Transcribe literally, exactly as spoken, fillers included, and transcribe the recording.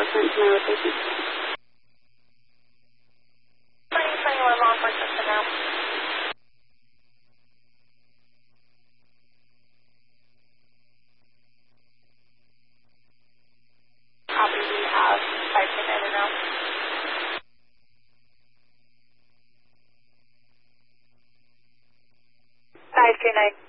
reference to my location. twenty twenty-one law enforcement to now. Copy, we have five two nine now. five two nine.